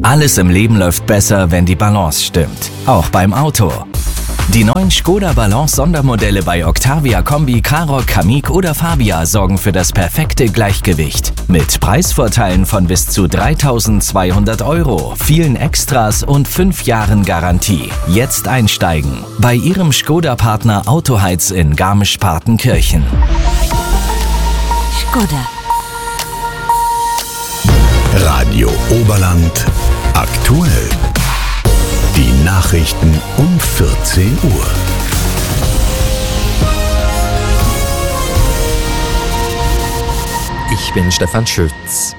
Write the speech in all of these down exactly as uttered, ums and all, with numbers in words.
Alles im Leben läuft besser, wenn die Balance stimmt. Auch beim Auto. Die neuen Skoda Balance Sondermodelle bei Octavia Kombi, Karoq, Kamiq oder Fabia sorgen für das perfekte Gleichgewicht. Mit Preisvorteilen von bis zu dreitausendzweihundert Euro, vielen Extras und fünf Jahren Garantie. Jetzt einsteigen bei Ihrem Skoda-Partner Autoheiz in Garmisch-Partenkirchen. Skoda. Radio Oberland aktuell. Die Nachrichten um vierzehn Uhr. Ich bin Stefan Schütz.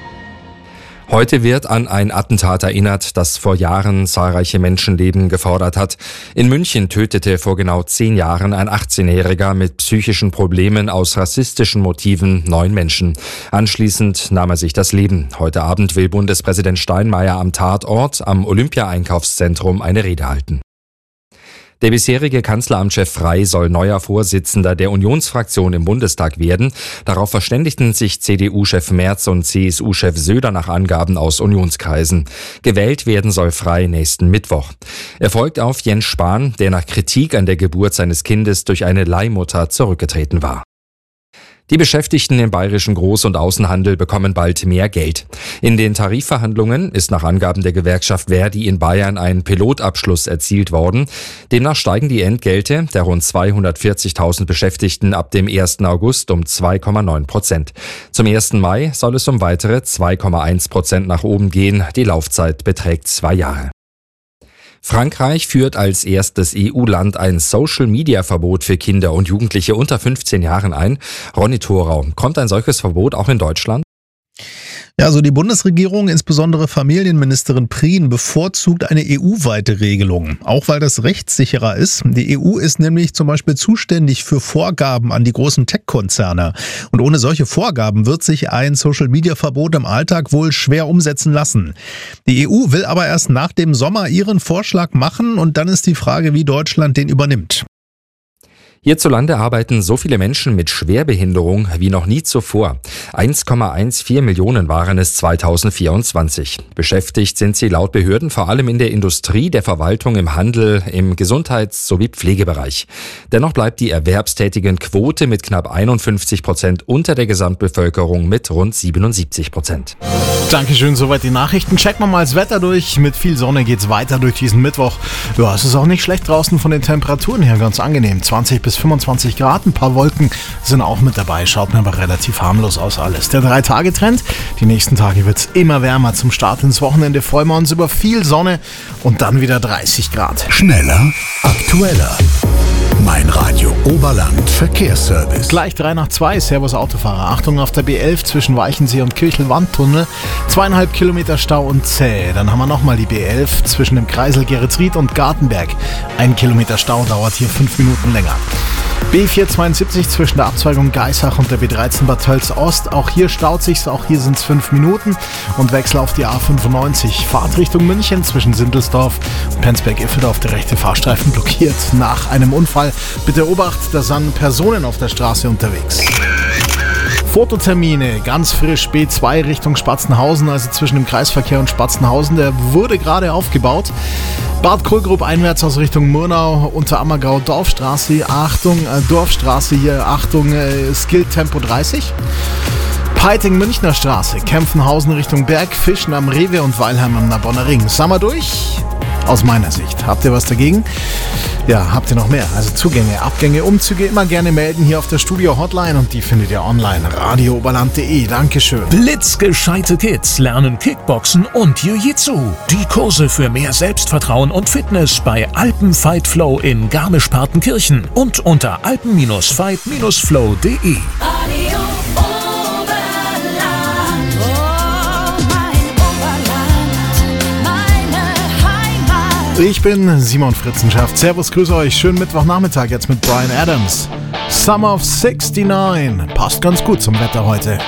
Heute wird an ein Attentat erinnert, das vor Jahren zahlreiche Menschenleben gefordert hat. In München tötete vor genau zehn Jahren ein achtzehnjähriger mit psychischen Problemen aus rassistischen Motiven neun Menschen. Anschließend nahm er sich das Leben. Heute Abend will Bundespräsident Steinmeier am Tatort am Olympia-Einkaufszentrum eine Rede halten. Der bisherige Kanzleramtschef Frey soll neuer Vorsitzender der Unionsfraktion im Bundestag werden. Darauf verständigten sich C D U-Chef Merz und C S U-Chef Söder nach Angaben aus Unionskreisen. Gewählt werden soll Frey nächsten Mittwoch. Er folgt auf Jens Spahn, der nach Kritik an der Geburt seines Kindes durch eine Leihmutter zurückgetreten war. Die Beschäftigten im bayerischen Groß- und Außenhandel bekommen bald mehr Geld. In den Tarifverhandlungen ist nach Angaben der Gewerkschaft Verdi in Bayern ein Pilotabschluss erzielt worden. Demnach steigen die Entgelte der rund zweihundertvierzigtausend Beschäftigten ab dem ersten August um zwei Komma neun Prozent. Zum ersten Mai soll es um weitere zwei Komma eins Prozent nach oben gehen. Die Laufzeit beträgt zwei Jahre. Frankreich führt als erstes E U-Land ein Social-Media-Verbot für Kinder und Jugendliche unter fünfzehn Jahren ein. Ronny Thorau, kommt ein solches Verbot auch in Deutschland? Ja, also die Bundesregierung, insbesondere Familienministerin Prien, bevorzugt eine E U-weite Regelung, auch weil das rechtssicherer ist. Die E U ist nämlich zum Beispiel zuständig für Vorgaben an die großen Tech-Konzerne. Und ohne solche Vorgaben wird sich ein Social-Media-Verbot im Alltag wohl schwer umsetzen lassen. Die E U will aber erst nach dem Sommer ihren Vorschlag machen und dann ist die Frage, wie Deutschland den übernimmt. Hierzulande arbeiten so viele Menschen mit Schwerbehinderung wie noch nie zuvor. eins Komma vierzehn Millionen waren es zweitausendvierundzwanzig. Beschäftigt sind sie laut Behörden vor allem in der Industrie, der Verwaltung, im Handel, im Gesundheits- sowie Pflegebereich. Dennoch bleibt die erwerbstätigen Quote mit knapp einundfünfzig Prozent unter der Gesamtbevölkerung mit rund siebenundsiebzig Prozent. Dankeschön, soweit die Nachrichten. Checken wir mal das Wetter durch. Mit viel Sonne geht's weiter durch diesen Mittwoch. Ja, es ist auch nicht schlecht draußen von den Temperaturen her, ganz angenehm. zwanzig bis fünfundzwanzig Grad, ein paar Wolken sind auch mit dabei, schaut mir aber relativ harmlos aus alles. Der Drei-Tage-Trend, die nächsten Tage wird es immer wärmer. Zum Start ins Wochenende freuen wir uns über viel Sonne und dann wieder dreißig Grad. Schneller, aktueller. Mein Radio Oberland Verkehrsservice. Gleich drei nach zwei, Servus Autofahrer. Achtung auf der B elf zwischen Weichensee und Kirchel-Wandtunnel. Zweieinhalb Kilometer Stau und zäh. Dann haben wir nochmal die B elf zwischen dem Kreisel Geretsried und Gartenberg. Ein Kilometer Stau dauert hier fünf Minuten länger. B vierhundertzweiundsiebzig zwischen der Abzweigung Geisach und der B dreizehn Bad Tölz Ost. Auch hier staut sich's, auch hier sind es fünf Minuten. Und Wechsel auf die A fünfundneunzig. Fahrt Richtung München zwischen Sindelsdorf und Penzberg-Iffeldorf. Der rechte Fahrstreifen blockiert nach einem Unfall. Bitte Obacht, da sind Personen auf der Straße unterwegs. Fototermine, ganz frisch, B zwei Richtung Spatzenhausen, also zwischen dem Kreisverkehr und Spatzenhausen, der wurde gerade aufgebaut. Bad Kohlgrub einwärts aus Richtung Murnau, Unterammergau, Dorfstraße, Achtung, äh, Dorfstraße hier, Achtung, äh, Skill Tempo dreißig. Peiting Münchner Straße, Kempfenhausen Richtung Berg, Fischen am Rewe und Weilheim am Narbonner Ring. Sind wir durch? Aus meiner Sicht. Habt ihr was dagegen? Ja, habt ihr noch mehr? Also Zugänge, Abgänge, Umzüge immer gerne melden hier auf der Studio-Hotline und die findet ihr online. radio oberland punkt de. Dankeschön. Blitzgescheite Kids lernen Kickboxen und Jiu-Jitsu. Die Kurse für mehr Selbstvertrauen und Fitness bei Alpen Fight Flow in Garmisch-Partenkirchen und unter alpen Fight Flow punkt de. Ich bin Simon Fritzenschaft. Servus, grüße euch. Schönen Mittwochnachmittag jetzt mit Bryan Adams. Summer of sixty-nine. Passt ganz gut zum Wetter heute.